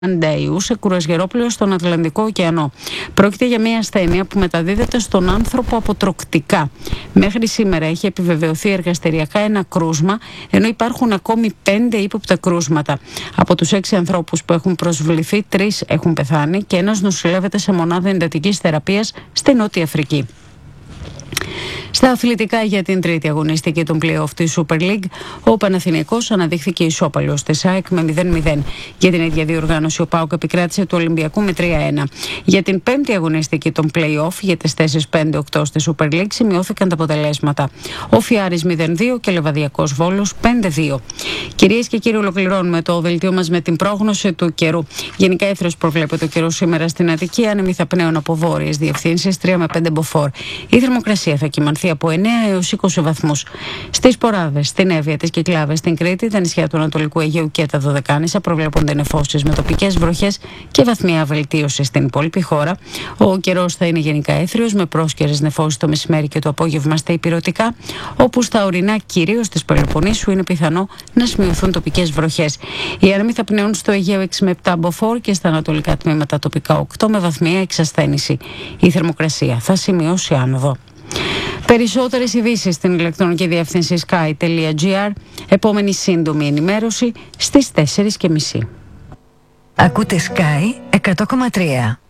Αντέιου σε κουρασγερόπλοιο στον Ατλαντικό ωκεανό. Πρόκειται για μια ασθένεια που μεταδίδεται στον άνθρωπο αποτροκτικά. Μέχρι σήμερα έχει επιβεβαιωθεί εργαστηριακά ένα κρούσμα, ενώ υπάρχουν ακόμη 5 ύποπτα κρούσματα. Από τους 6 ανθρώπους που έχουν προσβληθεί, 3 έχουν πεθάνει και ένας νοσηλεύεται σε μονάδα εντατικής θεραπείας στη Νότια Αφρική. Στα αθλητικά, για την τρίτη αγωνιστική των play-off της Super League, ο Παναθηναϊκός αναδείχθηκε ισόπαλος της ΑΕΚ με 0-0. Για την ίδια διοργάνωση, ο ΠΑΟΚ επικράτησε του Ολυμπιακού με 3-1. Για την πέμπτη αγωνιστική των play-off, για τις θέσεις 5-8 στη Super League, σημειώθηκαν τα αποτελέσματα. Ο Φιάρης 0-2 και Λεβαδιακός Βόλος 5-2. Κυρίες και κύριοι, ολοκληρώνουμε το δελτίο μας με την πρόγνωση του καιρού. Γενικά, έθρος προβλέπεται ο καιρός σήμερα στην Αττική, άνεμοι θα πνέουν από βόρειες διευθύνσεις 3 με 5 μποφόρ. Η θερμοκρασία θα κυμανθεί από 9 έως 20 βαθμούς. Στις Ποράδες, στην Εύβοια, τις Κυκλάβες, στην Κρήτη, τα νησιά του Ανατολικού Αιγαίου και τα Δωδεκάνησα προβλέπονται νεφώσεις με τοπικές βροχές και βαθμία βελτίωση στην υπόλοιπη χώρα. Ο καιρός θα είναι γενικά έθριος με πρόσκαιρες νεφώσεις το μεσημέρι και το απόγευμα στα ηπειρωτικά, όπου στα ορεινά, κυρίως της Πελοποννήσου, είναι πιθανό να σημειωθούν τοπικές βροχές. Οι άνεμοι θα πνέουν στο Αιγαίο 6 με 7 μποφόρ και στα ανατολικά τμήματα τοπικά 8 με βαθμία εξασθένηση. Η θερμοκρασία θα σημειώσει άνοδο. Περισσότερες ειδήσεις στην ηλεκτρονική διεύθυνση sky.gr. Επόμενη σύντομη ενημέρωση στις 4:30. Ακούτε Sky 100,3.